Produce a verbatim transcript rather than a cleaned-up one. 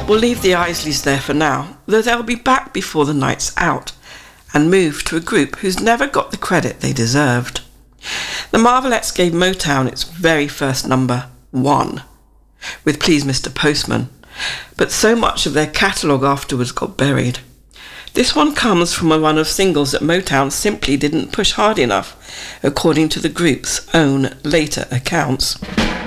We'll leave the Isleys there for now, though they'll be back before the night's out, and move to a group who's never got the credit they deserved. The Marvelettes gave Motown its very first number, one, with Please Mister Postman, but so much of their catalogue afterwards got buried. This one comes from a run of singles that Motown simply didn't push hard enough, according to the group's own later accounts.